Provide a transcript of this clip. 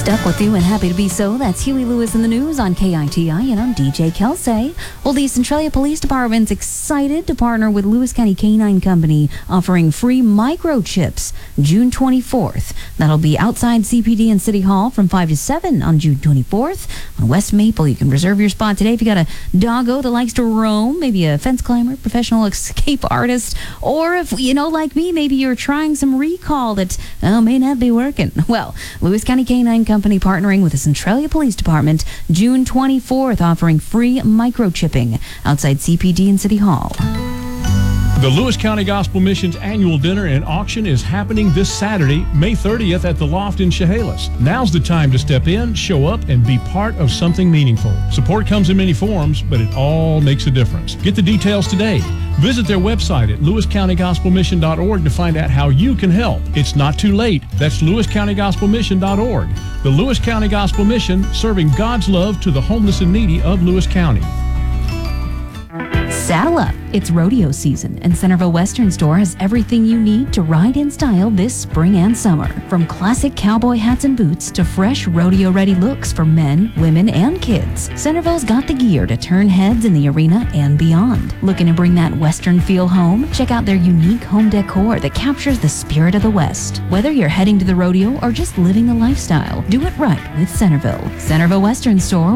Stuck with you and happy to be so. That's Huey Lewis in the news on KITI, and I'm DJ Kelsey. Well, the Centralia Police Department's excited to partner with Lewis County Canine Company, offering free microchips June 24th. That'll be outside CPD and City Hall from 5 to 7 on June 24th. On West Maple, you can reserve your spot today if you got a doggo that likes to roam, maybe a fence climber, professional escape artist, or if, like me, maybe you're trying some recall that may not be working. Well, Lewis County Canine Company partnering with the Centralia Police Department June 24th, offering free microchipping outside CPD and City Hall. The Lewis County Gospel Mission's annual dinner and auction is happening this Saturday, May 30th at the Loft in Chehalis. Now's the time to step in, show up, and be part of something meaningful. Support comes in many forms, but it all makes a difference. Get the details today. Visit their website at lewiscountygospelmission.org to find out how you can help. It's not too late. That's lewiscountygospelmission.org. The Lewis County Gospel Mission, serving God's love to the homeless and needy of Lewis County. Saddle up. It's rodeo season, and Centerville Western Store has everything you need to ride in style this spring and summer. From classic cowboy hats and boots to fresh rodeo-ready looks for men, women, and kids, Centerville's got the gear to turn heads in the arena and beyond. Looking to bring that Western feel home? Check out their unique home decor that captures the spirit of the West. Whether you're heading to the rodeo or just living the lifestyle, do it right with Centerville. Centerville Western Store,